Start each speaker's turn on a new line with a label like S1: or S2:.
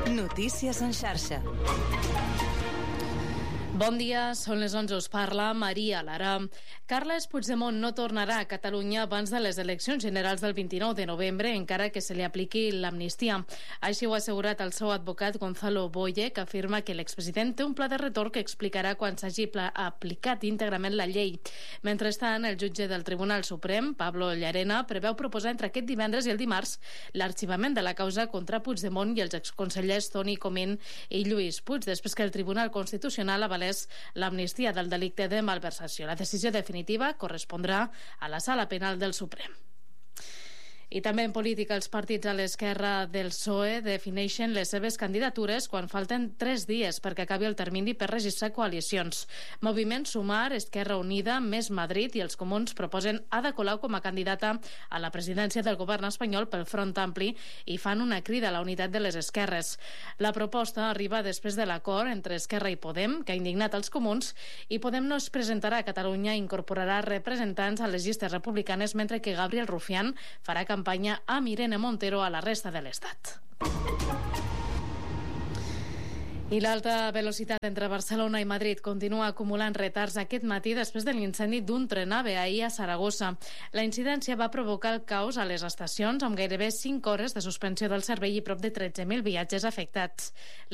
S1: Notícies en xarxa.
S2: Bon dia, són les 11, us parla Maria Lara. Carles Puigdemont no tornarà a Catalunya abans de les eleccions generals del 29 de novembre, encara que se li apliqui l'amnistia. Així ho ha assegurat el seu advocat Gonzalo Boye, que afirma que l'expresident té un pla de retorn que explicarà quan s'hagi aplicat íntegrament la llei. Mentrestant, el jutge del Tribunal Suprem, Pablo Llarena, preveu proposar entre aquest divendres i el dimarts l'arxivament de la causa contra Puigdemont i els exconsellers Toni Comín i Lluís Puig, després que el Tribunal Constitucional avalés l'amnistia del delicte de malversació. La decisió definitiva correspondrà a la Sala Penal del Suprem. I també en política, els partits a l'esquerra del PSOE defineixen les seves candidatures quan falten 3 dies perquè acabi el termini per registrar coalicions. Moviment Sumar, Esquerra Unida, Més Madrid i els Comuns proposen Ada Colau com a candidata a la presidència del govern espanyol pel Front Ampli i fan una crida a la unitat de les esquerres. La proposta arriba després de l'acord entre Esquerra i Podem, que ha indignat els Comuns, i Podem no es presentarà a Catalunya i incorporarà representants a les llistes republicanes, mentre que Gabriel Rufián farà campanya amb Irene Montero a la resta de l'Estat. I l'alta velocitat entre Barcelona i Madrid continua acumulant retards aquest matí després de l'incendi d'un tren AVE ahir a Saragossa. La incidència va provocar el caos a les estacions amb gairebé 5 hores de suspensió del servei i prop de 13.000 viatges afectats.